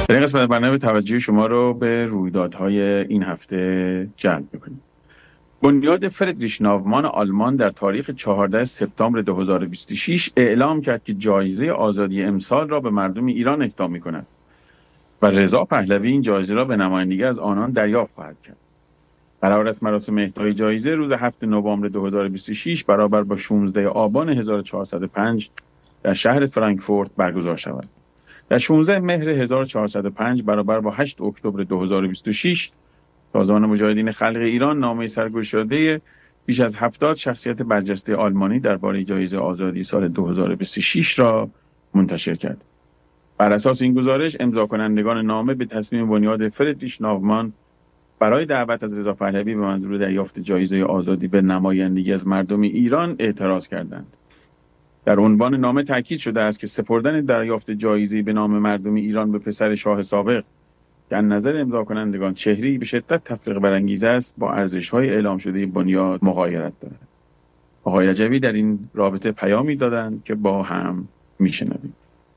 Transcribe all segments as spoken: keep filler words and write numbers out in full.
در این قسمت برنامه توجه شما رو به رویدادهای این هفته جلب می‌کنیم. بنیاد فریدریش ناومان آلمان در تاریخ چهاردهم سپتامبر دو هزار و بیست و شش اعلام کرد که جایزه آزادی امسال را به مردم ایران اهدا می‌کند و رضا پهلوی این جایزه را به نمایندگی از آنان دریافت خواهد کرد. قرار است مراسم اهدای جایزه روز هفتم نوامبر دو هزار و بیست و شش برابر با شانزدهم آبان هزار و چهارصد و پنج در شهر فرانکفورت برگزار شود. در شانزدهم مهر هزار و چهارصد و پنج برابر با هشتم اکتبر دو هزار و بیست و شش سازمان مجاهدین خلق ایران نامه سرگشاده بیش از هفتاد شخصیت برجسته آلمانی درباره جایزه آزادی سال دو هزار و بیست و شش را منتشر کرد. بر اساس این گزارش امضا کنندگان نامه به تصمیم بنیاد فریدریش ناومان برای دعوت از رضا پهلوی به منظور دریافت جایزه آزادی به نمایندگی از مردم ایران اعتراض کردند. در عنوان نامه تاکید شده است که سپردن دریافت جایزه به نام مردم ایران به پسر شاه سابق که از نظر امضا کنندگان چهره‌ای به شدت تفرقه برانگیز است با ارزش‌های اعلام شده بنیاد مغایرت دارد. آقای رجوی در این رابطه پیامی دادند که با هم میشنویم.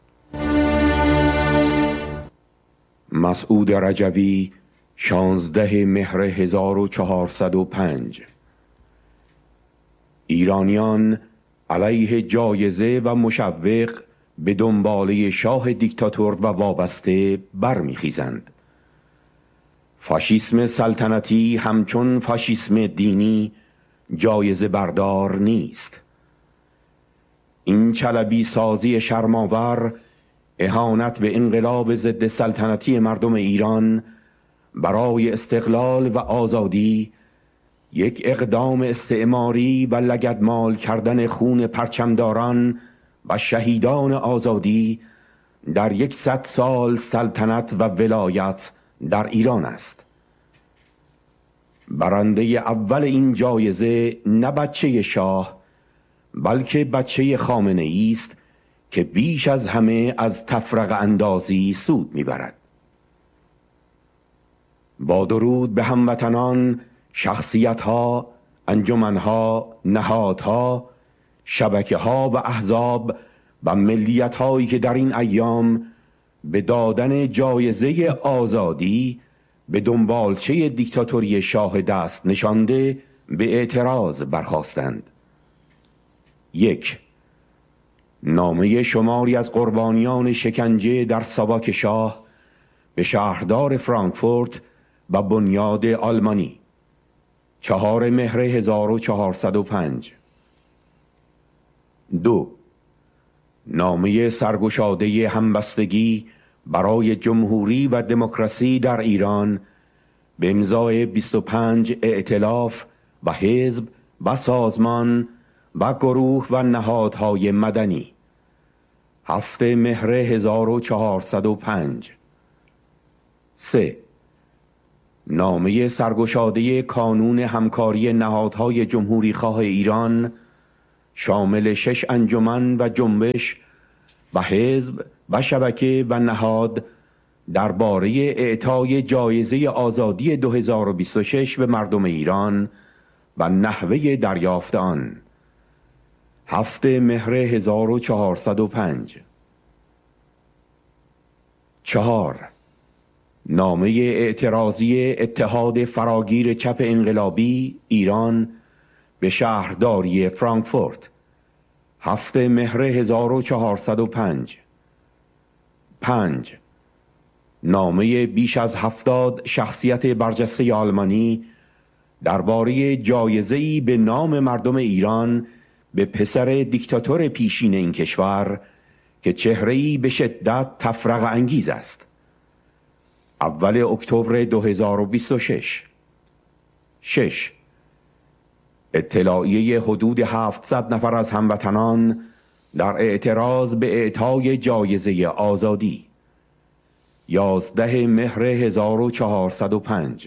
مسعود رجوی، شانزده مهر هزار و چهارصد و پنج. ایرانیان علیه جایزه و مشوق به دنباله شاه دیکتاتور و وابسته برمیخیزند. فاشیسم سلطنتی همچون فاشیسم دینی جایزه بردار نیست. این چلبی سازی شرماور اهانت به انقلاب ضد سلطنتی مردم ایران برای استقلال و آزادی یک اقدام استعماری و لگدمال کردن خون پرچمداران و شهیدان آزادی در یک صد سال سلطنت و ولایت در ایران است. برنده اول این جایزه نه بچه شاه بلکه بچه خامنه ای است که بیش از همه از تفرقه اندازی سود میبرد. با درود به هموطنان، شخصیت‌ها، انجمن‌ها، نهادها، شبکه‌ها و احزاب و ملیت‌هایی که در این ایام به دادن جایزه آزادی به دنبالچه دیکتاتوری شاه دست نشانده به اعتراض برخاستند. یک، نامه شماری از قربانیان شکنجه در ساواک شاه به شهردار فرانکفورت و بنیاد آلمانی، چهار مهر هزار و چهارصد و پنج. دو، نامه سرگشاده همبستگی برای جمهوری و دموکراسی در ایران به امضای بیست و پنج ائتلاف و حزب و سازمان و گروه و نهادهای مدنی، هفت مهر هزار و چهارصد و پنج. سه، نامه سرگشاده کانون همکاری نهادهای جمهوری خواه ایران شامل شش انجمن و جنبش و حزب و شبکه و نهاد درباره اعطای جایزه آزادی دو هزار و بیست و شش به مردم ایران و نحوه دریافت آن، هفت مهر هزار و چهارصد و پنج. چهار، نامه اعتراضی اتحاد فراگیر چپ انقلابی ایران به شهرداری فرانکفورت، هفت مهر هزار و چهارصد و پنج. پنج، نامه بیش از هفتاد شخصیت برجسته آلمانی درباره جایزه‌ای به نام مردم ایران به پسر دیکتاتور پیشین این کشور که چهره‌ای به شدت تفرقه انگیز است، اول اکتبر دو هزار و بیست و شش. شش، اطلاعیه حدود هفتصد نفر از هموطنان در اعتراض به اعطای جایزه آزادی، یازده مهر هزار و چهارصد و پنج.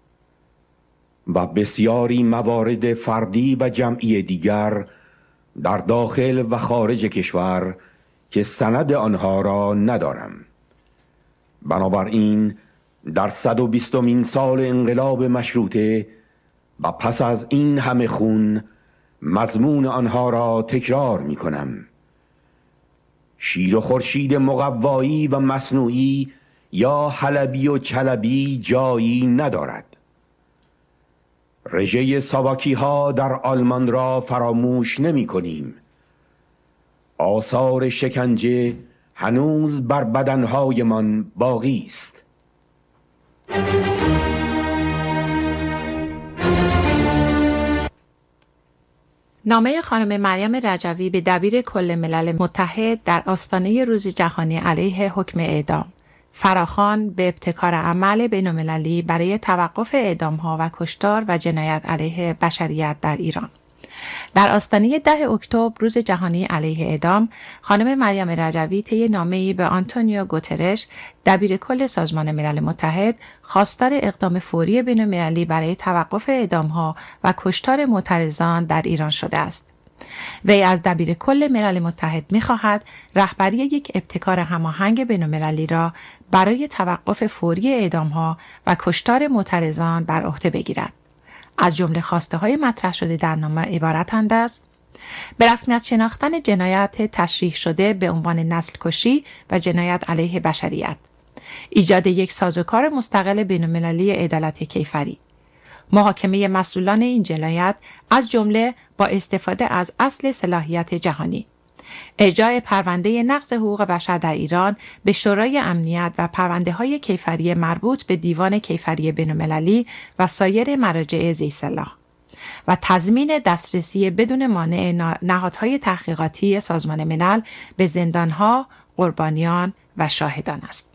و بسیاری موارد فردی و جمعی دیگر در داخل و خارج کشور که سند آنها را ندارم. بنابراین در صد و بیستمین سال انقلاب مشروطه و پس از این همه خون مضمون آنها را تکرار می کنم. شیر و خورشید مقوایی و مصنوعی یا حلبی و چلبی جایی ندارد. رژه ساواکی ها در آلمان را فراموش نمی کنیم. آثار شکنجه هنوز بر بدنهایمان باقی است. نامه خانم مریم رجوی به دبیر کل ملل متحد در آستانه روز جهانی علیه حکم اعدام، فراخوان به ابتکار عمل بین‌المللی برای توقف اعدام‌ها و کشتار و جنایت علیه بشریت در ایران. در آستانه ده اکتبر روز جهانی علیه اعدام، خانم مریم رجوی طی نامه‌ای به آنتونیو گوترش، دبیر کل سازمان ملل متحد، خواستار اقدام فوری بین‌المللی برای توقف اعدام‌ها و کشتار معترضان در ایران شده است. وی از دبیر کل ملل متحد می‌خواهد رهبری یک ابتکار هماهنگ بین‌المللی را برای توقف فوری اعدام‌ها و کشتار معترضان بر عهده بگیرد. از جمله خواسته‌های مطرح شده در نامه عبارتند از: به رسمیت شناختن جنایت تشریح شده به عنوان نسل کشی و جنایت علیه بشریت، ایجاد یک سازوکار مستقل بین‌المللی عدالت کیفری، محاکمه مسئولان این جنایت از جمله با استفاده از اصل صلاحیت جهانی، ارجاع پرونده نقض حقوق بشر در ایران به شورای امنیت و پرونده‌های کیفری مربوط به دیوان کیفری بین‌المللی و سایر مراجع ذی صلاح و تضمین دسترسی بدون مانع نهادهای تحقیقاتی سازمان ملل به زندانها، قربانیان و شاهدان است.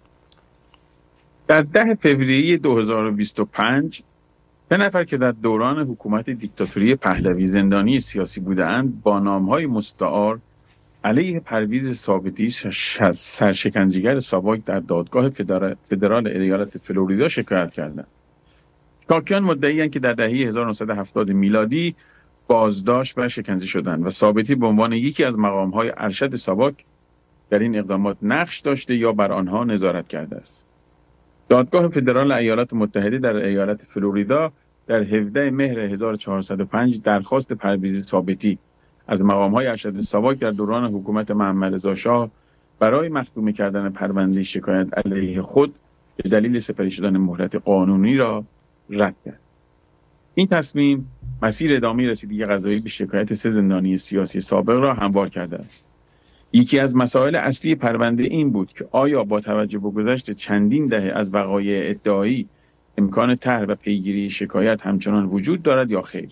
در ده فوریه دو هزار و بیست و پنج سه نفر که در دوران حکومت دیکتاتوری پهلوی زندانی سیاسی بودند با نام‌های مستعار علیه پرویز ثابتی سرشکنجهگر ساواک در دادگاه فدرال ایالت فلوریدا شکایت کردند. شاکیان مدعی‌اند که در دهه هزار و نهصد و هفتاد میلادی بازداشت و شکنجه شدند و ثابتی به عنوان یکی از مقام‌های ارشد ساواک در این اقدامات نقش داشته یا بر آنها نظارت کرده است. دادگاه فدرال ایالات متحده در ایالت فلوریدا در هفدهم مهر هزار و چهارصد و پنج درخواست پرویز ثابتی از مقام‌های ارشد ساواک در دوران حکومت محمد رضا شاه برای مختوم کردن پرونده شکایت علیه خود به دلیل سپری شدن مهلت قانونی را رد کرد. این تصمیم مسیر ادامه رسیدگی قضایی به شکایت سه زندانی سیاسی سابق را هموار کرده است. یکی از مسائل اصلی پرونده این بود که آیا با توجه به گذشت چندین دهه از وقایع ادعایی امکان طرح و پیگیری شکایت همچنان وجود دارد یا خیر.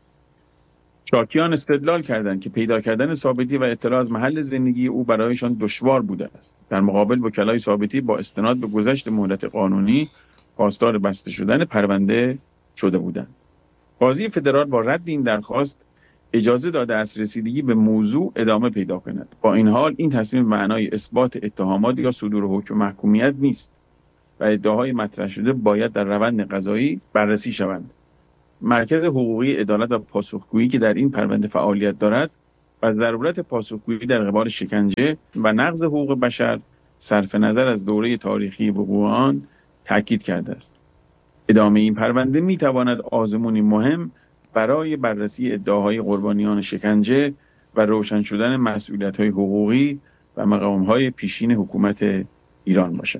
شاکیان استدلال کردند که پیدا کردن ثابتی و اطلاع از محل زندگی او برایشان دشوار بوده است. در مقابل وکلای ثابتی با استناد به گذشت مهلت قانونی خواستار بسته شدن پرونده شده بودند. قاضی فدرال با رد این درخواست اجازه داده است رسیدگی به موضوع ادامه پیدا کند. با این حال این تصمیم معنای اثبات اتهامات یا صدور حکم محکومیت نیست و ادعاهای مطرح شده باید در روند قضایی بررسی شوند. مرکز حقوقی عدالت و پاسخگویی که در این پرونده فعالیت دارد و ضرورت پاسخگویی در قبال شکنجه و نقض حقوق بشر صرف نظر از دوره تاریخی وقوع آن تاکید کرده است. ادامه این پرونده می تواند آزمونی مهم برای بررسی ادعاهای قربانیان شکنجه و روشن شدن مسئولیت‌های حقوقی و مقام‌های پیشین حکومت ایران باشد.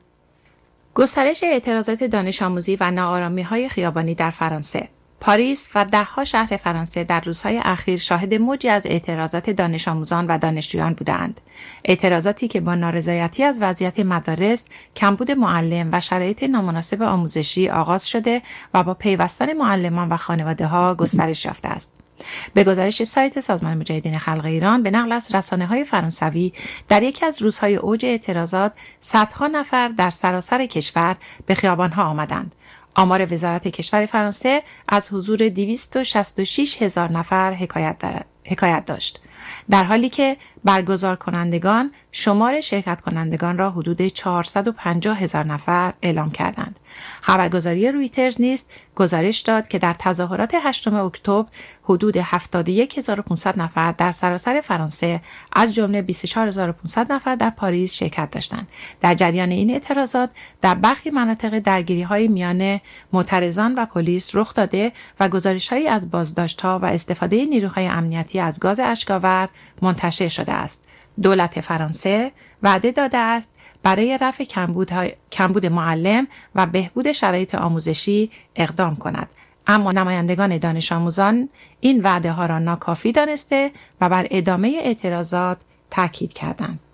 گسترش اعتراضات دانش آموزی و ناآرامی‌های خیابانی در فرانسه. پاریس و ده‌ها شهر فرانسه در روزهای اخیر شاهد موجی از اعتراضات دانش آموزان و دانشجویان بودند. اعتراضاتی که با نارضایتی از وضعیت مدارس، کمبود معلم و شرایط نامناسب آموزشی آغاز شده و با پیوستن معلمان و خانواده‌ها گسترش یافته است. به گزارش سایت سازمان مجاهدین خلق ایران به نقل از رسانه‌های فرانسوی، در یکی از روزهای اوج اعتراضات صدها نفر در سراسر کشور به خیابان‌ها آمدند. آمار وزارت کشور فرانسه از حضور دویست و شصت و شش هزار نفر حکایت دارد. حکایت داشت، در حالی که برگزار کنندگان شمار شرکت کنندگان را حدود چهارصد و پنجاه هزار نفر اعلام کردند. خبرگزاری رویترز نیز گزارش داد که در تظاهرات هشتم اکتبر حدود هفتاد و یک هزار و پانصد نفر در سراسر فرانسه از جمله بیست و چهار هزار و پانصد نفر در پاریس شرکت داشتند. در جریان این اعتراضات در برخی مناطق درگیری‌های میان معترضان و پلیس رخ داده و گزارش‌هایی از بازداشت‌ها و استفاده نیروهای امنیتی از گاز اشک‌آور منتشر شده است. دولت فرانسه وعده داده است برای رفع کمبود, کمبود معلم و بهبود شرایط آموزشی اقدام کند. اما نمایندگان دانش آموزان این وعده ها را ناکافی دانسته و بر ادامه اعتراضات تاکید کردند.